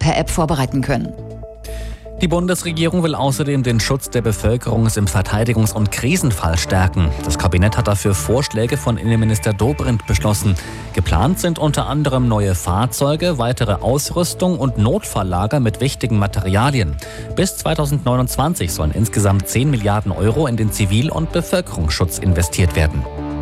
per App vorbereiten können. Die Bundesregierung will außerdem den Schutz der Bevölkerung im Verteidigungs- und Krisenfall stärken. Das Kabinett hat dafür Vorschläge von Innenminister Dobrindt beschlossen. Geplant sind unter anderem neue Fahrzeuge, weitere Ausrüstung und Notfalllager mit wichtigen Materialien. Bis 2029 sollen insgesamt 10 Milliarden Euro in den Zivil- und Bevölkerungsschutz investiert werden.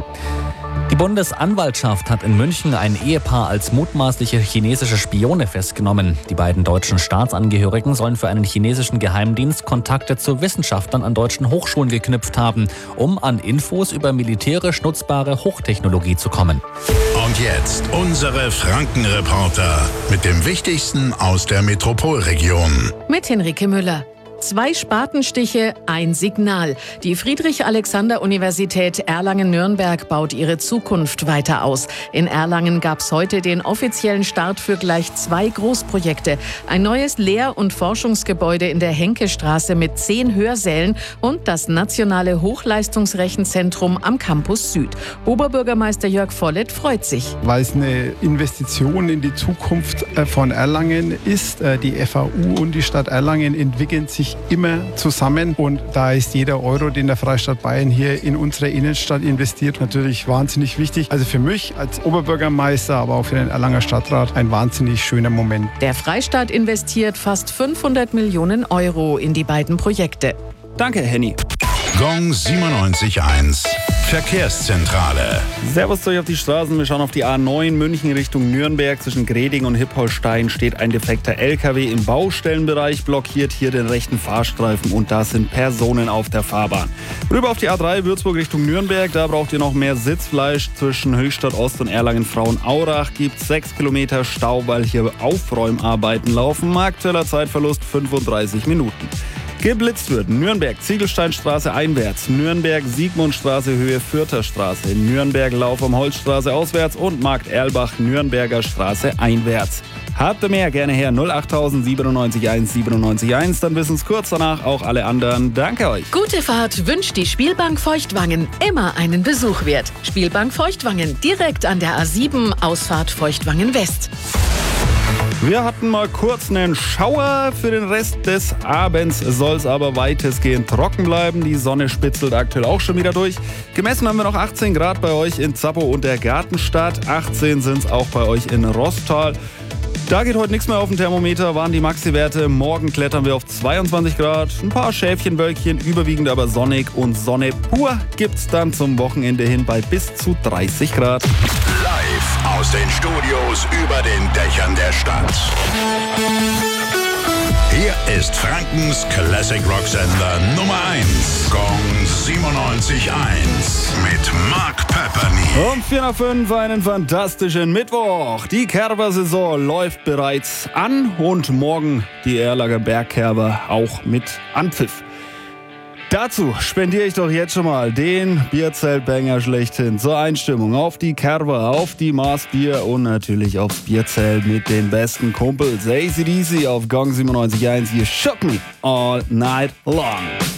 Die Bundesanwaltschaft hat in München ein Ehepaar als mutmaßliche chinesische Spione festgenommen. Die beiden deutschen Staatsangehörigen sollen für einen chinesischen Geheimdienst Kontakte zu Wissenschaftlern an deutschen Hochschulen geknüpft haben, um an Infos über militärisch nutzbare Hochtechnologie zu kommen. Und jetzt unsere Franken-Reporter mit dem Wichtigsten aus der Metropolregion. Mit Henrike Müller. 2 Spatenstiche, ein Signal. Die Friedrich-Alexander-Universität Erlangen-Nürnberg baut ihre Zukunft weiter aus. In Erlangen gab es heute den offiziellen Start für gleich 2 Großprojekte. Ein neues Lehr- und Forschungsgebäude in der Henkestraße mit 10 Hörsälen und das nationale Hochleistungsrechenzentrum am Campus Süd. Oberbürgermeister Jörg Vollett freut sich. Weil es eine Investition in die Zukunft von Erlangen ist. Die FAU und die Stadt Erlangen entwickeln sich immer zusammen und da ist jeder Euro, den der Freistaat Bayern hier in unsere Innenstadt investiert, natürlich wahnsinnig wichtig. Also für mich als Oberbürgermeister, aber auch für den Erlanger Stadtrat ein wahnsinnig schöner Moment. Der Freistaat investiert fast 500 Millionen Euro in die beiden Projekte. Danke, Henny. Gong 97.1 Verkehrszentrale. Servus zu euch auf die Straßen. Wir schauen auf die A9 München Richtung Nürnberg. Zwischen Greding und Hippolstein steht ein defekter LKW im Baustellenbereich, blockiert hier den rechten Fahrstreifen und da sind Personen auf der Fahrbahn. Rüber auf die A3 Würzburg Richtung Nürnberg. Da braucht ihr noch mehr Sitzfleisch. Zwischen Höchstadt Ost und Erlangen-Frauenaurach gibt es 6 Kilometer Stau, weil hier Aufräumarbeiten laufen. Aktueller Zeitverlust 35 Minuten. Geblitzt wird Nürnberg-Ziegelsteinstraße einwärts, Nürnberg-Siegmundstraße Höhe Fürther Straße, Nürnberg-Lauf am Holzstraße auswärts und Markt-Erlbach-Nürnberger Straße einwärts. Habt ihr mehr, gerne her 08000 97 1 97 1, dann wissen es kurz danach auch alle anderen. Danke euch. Gute Fahrt wünscht die Spielbank Feuchtwangen. Immer einen Besuch wert. Spielbank Feuchtwangen, direkt an der A7, Ausfahrt Feuchtwangen West. Wir hatten mal kurz einen Schauer. Für den Rest des Abends soll es aber weitestgehend trocken bleiben. Die Sonne spitzelt aktuell auch schon wieder durch. Gemessen haben wir noch 18 Grad bei euch in Zappow und der Gartenstadt. 18 sind es auch bei euch in Rostal. Da geht heute nichts mehr auf dem Thermometer, waren die Maxi-Werte. Morgen klettern wir auf 22 Grad. Ein paar Schäfchenwölkchen, überwiegend aber sonnig und Sonne pur gibt's dann zum Wochenende hin bei bis zu 30 Grad. Live aus den Studios über den Dächern der Stadt. Hier ist Frankens Classic Rock Sender Nummer 1. Gong 97.1 mit Mark Pepperny. Um 4 nach 5 einen fantastischen Mittwoch. Die Kerber-Saison läuft bereits an und morgen die Erlanger Bergkerber auch mit Anpfiff. Dazu spendiere ich doch jetzt schon mal den Bierzeltbanger schlechthin zur Einstimmung auf die Kerber, auf die Maßbier und natürlich aufs Bierzelt mit den besten Kumpels. AC/DC auf Gong 97.1. You shook me all night long.